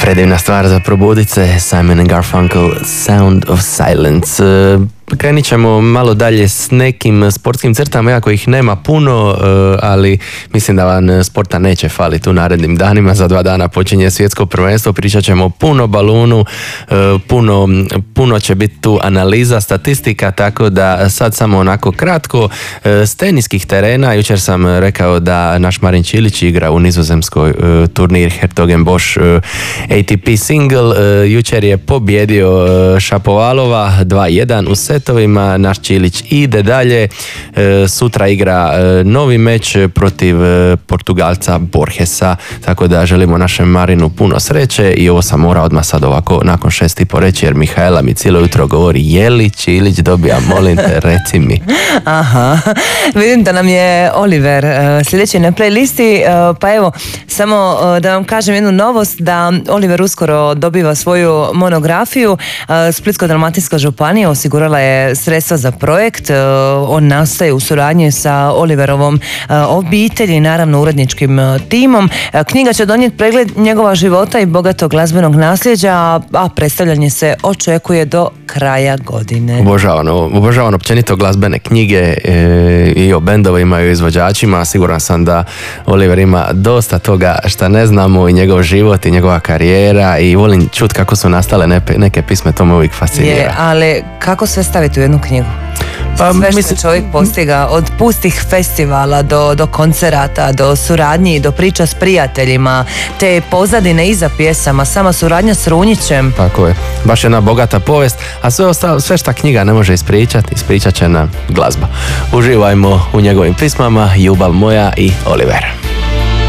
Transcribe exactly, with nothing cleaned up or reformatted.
Predivna stvar za probudit se, Simon and Garfunkel, Sound of Silence. Krenit ćemo malo dalje s nekim sportskim crtama, iako ih nema puno, ali mislim da vam sporta neće faliti u narednim danima. Za dva dana počinje svjetsko prvenstvo, pričat ćemo puno balunu, puno, puno će biti tu analiza, statistika, tako da sad samo onako kratko. S teniskih terena, jučer sam rekao da naš Marin Čilić igra u nizozemskoj turnir Hertogenbosch A T P Single. Jučer je pobjedio Šapovalova dva jedan u setovima, naš Čilić ide dalje, sutra igra novi meč protiv Portugalca Borgesa, tako da želimo našem Marinu puno sreće. I ovo sam morao odmah sad ovako nakon šest i po reći, jer Mihajla mi cijelo jutro govori, je li Čilić dobija, molim te, reci mi. Aha, vidim da nam je Oliver sljedeći na playlisti, pa evo, samo da vam kažem jednu novost, da Oliver uskoro dobiva svoju monografiju. Splitsko-dalmatinska županija osigurala je sredstva za projekt. On nastaje u suradnji sa Oliverovom obitelji, naravno uredničkim timom. Knjiga će donijeti pregled njegova života i bogatog glazbenog nasljeđa, a predstavljanje se očekuje do kraja godine. Obožavano, obožavano općenito glazbene knjige e, i o bendovima i o izvođačima. Siguran sam da Oliver ima dosta toga što ne znamo, i njegov život i njegova karijera, i volim čut kako su nastale neke, neke pisme, to me uvijek fascinira. Je, ali kako sve staviti u jednu knjigu? Pa, sve što mislim, čovjek postiga, od pustih festivala do, do koncerata, do suradnji, do priča s prijateljima, te pozadine iza pjesama, sama suradnja s Runjićem. Tako je, baš jedna bogata povijest, a sve ostalo, sve šta knjiga ne može ispričati, ispričat će nam glazba. Uživajmo u njegovim pismama, Ljubav moja i Oliver.